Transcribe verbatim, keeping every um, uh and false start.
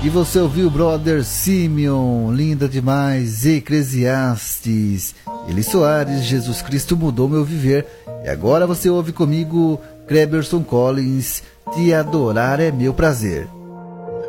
E você ouviu Brother Simeon, linda demais, Eclesiastes, Eli Soares, Jesus Cristo mudou meu viver. E agora você ouve comigo Cleberson Collins, Te adorar é meu prazer.